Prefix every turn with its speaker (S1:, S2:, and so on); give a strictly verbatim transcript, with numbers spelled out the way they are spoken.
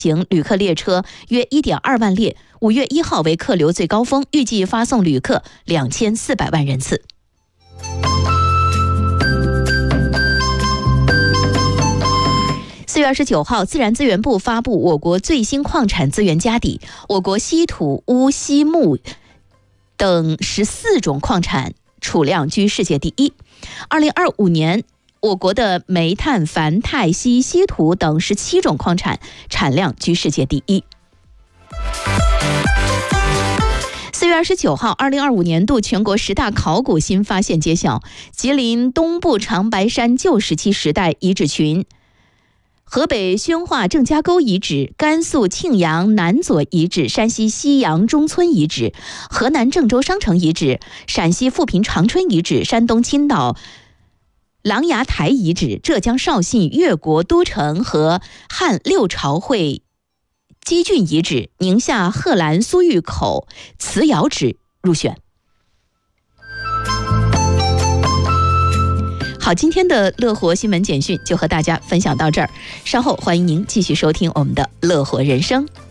S1: 行旅客列车约 一点二万列，五月一号为客流最高峰，预计发送旅客两千四百万人次。四月二十九号，自然资源部发布我国最新矿产资源家底，我国稀土、钨、锡、钼等十四种矿产储量居世界第一。二零二五年，我国的煤炭、钒、钛、锡、稀土等十七种矿产产量居世界第一。四月二十九号，二零二五年度全国十大考古新发现揭晓，吉林东部长白山旧石器时代遗址群、河北宣化郑家沟遗址、甘肃庆阳南左遗址、山西西阳中村遗址、河南郑州商城遗址、陕西富平长春遗址、山东青岛琅琊台遗址、浙江绍兴越国都城和汉六朝会基郡遗址、宁夏贺兰苏峪口瓷窑址入选。好，今天的乐活新闻简讯就和大家分享到这儿，稍后欢迎您继续收听我们的乐活人生。